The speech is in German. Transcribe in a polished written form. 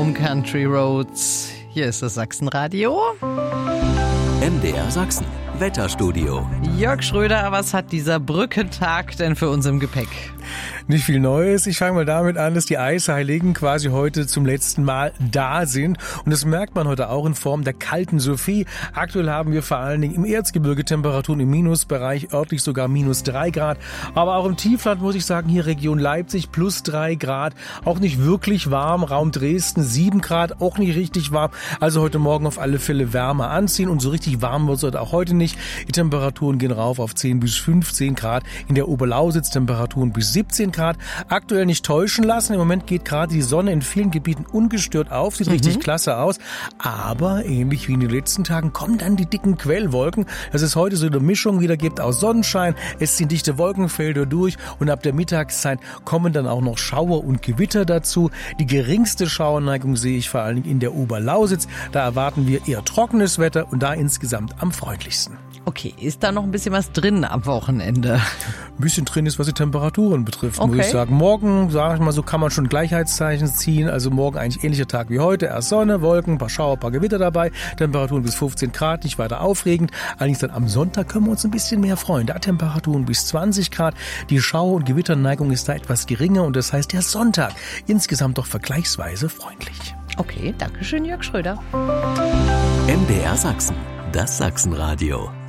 Home Country Roads. Hier ist das Sachsenradio. MDR Sachsen, Wetterstudio. Jörg Schröder, was hat dieser Brückentag denn für uns im Gepäck? Nicht viel Neues. Ich fange mal damit an, dass die Eisheiligen quasi heute zum letzten Mal da sind. Und das merkt man heute auch in Form der kalten Sophie. Aktuell haben wir vor allen Dingen im Erzgebirge Temperaturen im Minusbereich, örtlich sogar -3 Grad. Aber auch im Tiefland muss ich sagen, hier Region Leipzig +3 Grad. Auch nicht wirklich warm. Raum Dresden 7 Grad, auch nicht richtig warm. Also heute Morgen auf alle Fälle Wärme anziehen. Und so richtig warm wird es heute auch heute nicht. Die Temperaturen gehen rauf auf 10 bis 15 Grad. In der Oberlausitz Temperaturen bis 17 Grad. Aktuell nicht täuschen lassen. Im Moment geht gerade die Sonne in vielen Gebieten ungestört auf. Sieht richtig klasse aus. Aber ähnlich wie in den letzten Tagen kommen dann die dicken Quellwolken. Dass es heute so eine Mischung wieder gibt aus Sonnenschein. Es ziehen dichte Wolkenfelder durch. Und ab der Mittagszeit kommen dann auch noch Schauer und Gewitter dazu. Die geringste Schauerneigung sehe ich vor allen Dingen in der Oberlausitz. Da erwarten wir eher trockenes Wetter und da insgesamt am freundlichsten. Okay, ist da noch ein bisschen was drin am Wochenende? Ein bisschen drin ist, was die Temperaturen betrifft, muss Okay. ich sagen. Morgen, sage ich mal so, kann man schon Gleichheitszeichen ziehen. Also morgen eigentlich ähnlicher Tag wie heute. Erst Sonne, Wolken, ein paar Schauer, ein paar Gewitter dabei. Temperaturen bis 15 Grad, nicht weiter aufregend. Allerdings dann am Sonntag können wir uns ein bisschen mehr freuen. Da Temperaturen bis 20 Grad. Die Schauer- und Gewitterneigung ist da etwas geringer. Und das heißt, der Sonntag insgesamt doch vergleichsweise freundlich. Okay, danke schön, Jörg Schröder. MDR Sachsen, das Sachsenradio.